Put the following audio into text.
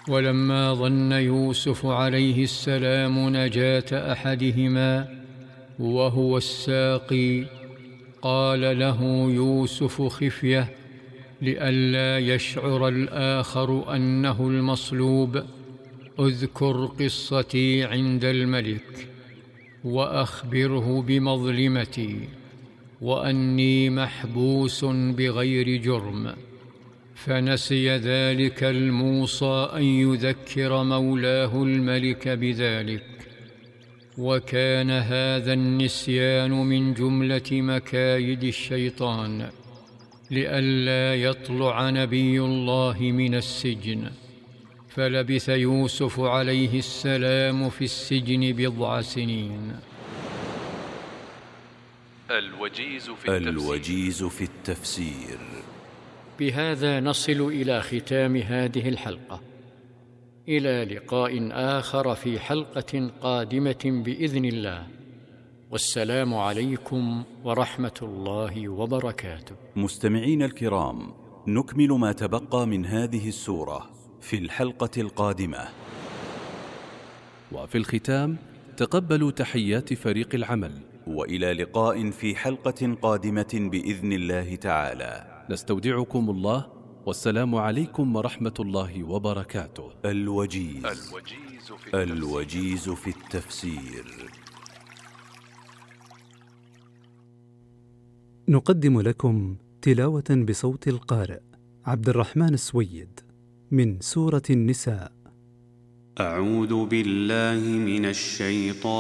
ولما ظن يوسف عليه السلام نجاة أحدهما وهو الساقي قال له يوسف خفية لئلا يشعر الآخر أنه المصلوب: اذكر قصتي عند الملك وأخبره بمظلمتي وأني محبوس بغير جرم. فنسي ذلك الموصى أن يذكر مولاه الملك بذلك، وكان هذا النسيان من جملة مكايد الشيطان لئلا يطلع نبي الله من السجن. فلبث يوسف عليه السلام في السجن 10 سنين. الوجيز في التفسير. بهذا نصل إلى ختام هذه الحلقة. إلى لقاء آخر في حلقة قادمة بإذن الله، والسلام عليكم ورحمة الله وبركاته. مستمعين الكرام، نكمل ما تبقى من هذه السورة في الحلقة القادمة. وفي الختام تقبلوا تحيات فريق العمل، وإلى لقاء في حلقة قادمة بإذن الله تعالى. نستودعكم الله، والسلام عليكم ورحمة الله وبركاته. الوجيز في التفسير. نقدم لكم تلاوة بصوت القارئ عبد الرحمن السويد من سورة النساء. أعوذ بالله من الشيطان